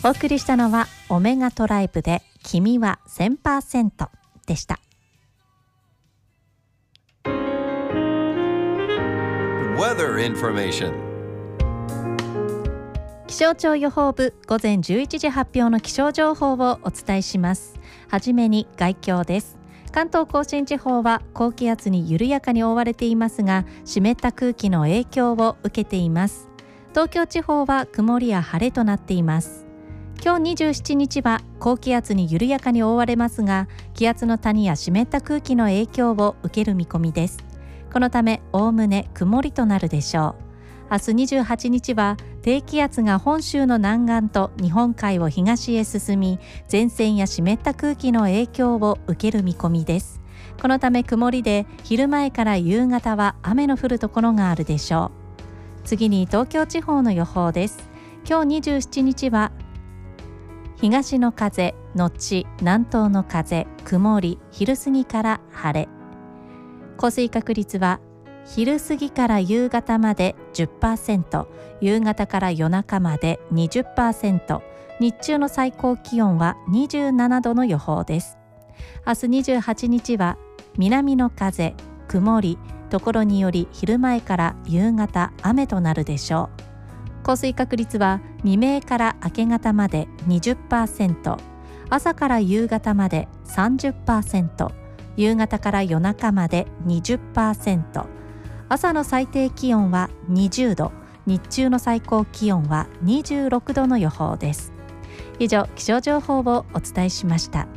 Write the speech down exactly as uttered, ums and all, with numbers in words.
お送りしたのはオメガトライブで君は せんパーセント でした。 Weather information。 気象庁予報部午前じゅういちじ発表の気象情報をお伝えします。はじめに概況です。関東甲信地方は高気圧に緩やかに覆われていますが、湿った空気の影響を受けています。東京地方は曇りや晴れとなっています。今日にじゅうしちにちは高気圧に緩やかに覆われますが、気圧の谷や湿った空気の影響を受ける見込みです。このためおおむね曇りとなるでしょう。明日にじゅうはちにちは低気圧が本州の南岸と日本海を東へ進み、前線や湿った空気の影響を受ける見込みです。このため曇りで、昼前から夕方は雨の降るところがあるでしょう。次に東京地方の予報です。今日にじゅうしちにちは東の風のち南東の風、曇り、昼過ぎから晴れ。降水確率は昼過ぎから夕方まで じゅっパーセント、夕方から夜中まで にじゅっパーセント、日中の最高気温はにじゅうななどの予報です。明日にじゅうはちにちは南の風、曇り、ところにより昼前から夕方雨となるでしょう。降水確率は未明から明け方まで にじゅっパーセント、朝から夕方まで さんじゅっパーセント、夕方から夜中まで にじゅっパーセント、朝の最低気温はにじゅうど、日中の最高気温はにじゅうろくどの予報です。以上、気象情報をお伝えしました。